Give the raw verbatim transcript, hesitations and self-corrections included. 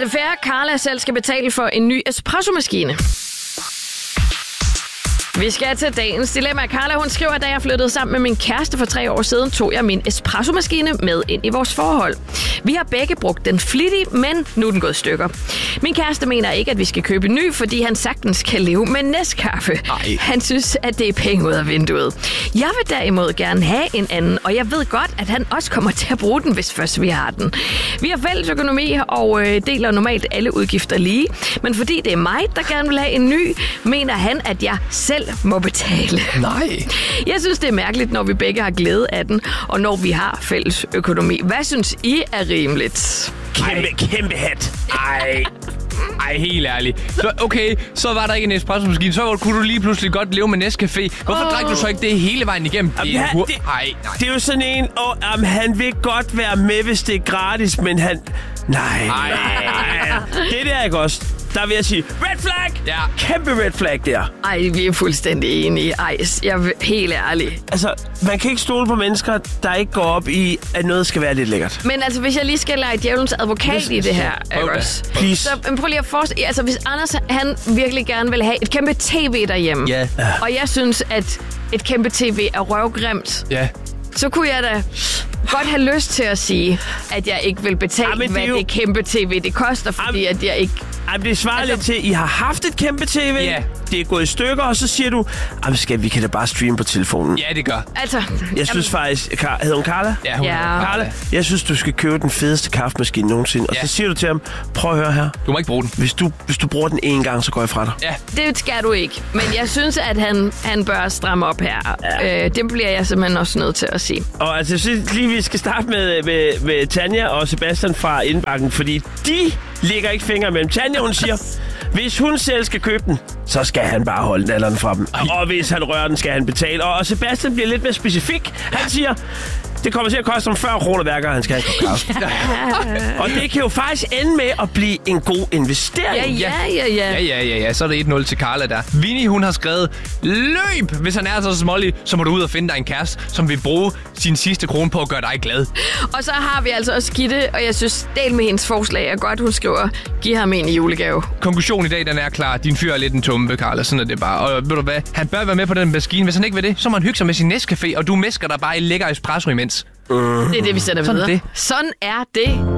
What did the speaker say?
det fair, at Carla selv skal betale for en ny espresso-maskine? Vi skal til dagens dilemma. Carla, hun skriver, at da jeg flyttede sammen med min kæreste for tre år siden, tog jeg min espresso-maskine med ind i vores forhold. Vi har begge brugt den flittigt, men nu er den gået i stykker. Min kæreste mener ikke, at vi skal købe en ny, fordi han sagtens kan leve med Nescafé. Ej. Han synes, at det er penge ud af vinduet. Jeg vil derimod gerne have en anden, og jeg ved godt, at han også kommer til at bruge den, hvis først vi har den. Vi har fælles økonomi og øh, deler normalt alle udgifter lige, men fordi det er mig, der gerne vil have en ny, mener han, at jeg selv må betale. Nej. Jeg synes, det er mærkeligt, når vi begge har glæde af den, og når vi har fælles økonomi. Hvad synes I er rimeligt? Kæmpe, kæmpe hat. Ej. Ej, helt ærligt. Så, okay, så var der ikke en espresso-maskine. Så kunne du lige pludselig godt leve med Nescafé. Hvorfor oh. drak du så ikke det hele vejen igennem? Jamen, han, det, Ej, nej. det er jo sådan en, og um, han vil godt være med, hvis det er gratis, men han... Nej, nej. Det der, ikke også? Der vil jeg sige, red flag! Ja. Kæmpe red flag der. Ej, vi er fuldstændig enige. Ej, jeg er helt ærlig. Altså, man kan ikke stole på mennesker, der ikke går op i, at noget skal være lidt lækkert. Men altså, hvis jeg lige skal lege djævelens advokat i det her, okay. Please. Så prøv lige at forestille... Altså, hvis Anders, han virkelig gerne vil have et kæmpe tv derhjemme, ja. og jeg synes, at et kæmpe tv er røvgrimt, ja. så kunne jeg da godt have lyst til at sige, at jeg ikke vil betale, ja, det hvad jo... det kæmpe tv det koster, fordi Jamen... at jeg ikke... Jamen, det svarer altså... lidt til, at I har haft et kæmpe tv, yeah. det er gået i stykker, og så siger du, jamen skal vi kan da bare streame på telefonen. Ja, det gør. Altså... Jeg synes jamen... faktisk... Kar- hedder hun Carla? Ja, hun ja. Carla, jeg synes, du skal købe den fedeste kaffemaskine nogensinde. Og ja. så siger du til ham, prøv at høre her. Du må ikke bruge den. Hvis du, hvis du bruger den én gang, så går jeg fra dig. Ja. Det skal du ikke. Men jeg synes, at han, han bør stramme op her. Ja. Øh, det bliver jeg simpelthen også nødt til at sige. Og altså, jeg synes lige, vi skal starte med, med, med Tanja og Sebastian fra Indbakken, fordi de ligger ikke fingre mellem. Tanja, hun siger, hvis hun selv skal købe den, så skal han bare holde nallerne fra dem. Ej. Og hvis han rører den, skal han betale. Og Sebastian bliver lidt mere specifik. Han siger, det kommer til at koste om fyrre kroner hver gang, han skal have en kop kaffe. Og det kan jo faktisk ende med at blive en god investering. Ja, ja, ja, ja. Ja, ja, ja, ja. Så er det et nul til Carla der. Vinnie, hun har skrevet, løb! Hvis han er så smålig, så må du ud og finde dig en kæreste, som vil bruge sin sidste krone på at gøre dig glad. Og så har vi altså også Gitte, og jeg synes, del med hendes forslag er godt. Hun skriver, giv ham en i julegave. Konklusionen i dag, den er klar. Din fyr er lidt en tumpe, Carla. Sådan er det bare. Og ved du hvad? Han bør være med på den maskine. Hvis han ikke vil det, så må han hygge sig med sin Nescafé, og du mæsker dig bare i lækker espresso imens. Det er det, vi sætter videre. Sådan er det. Sådan er det.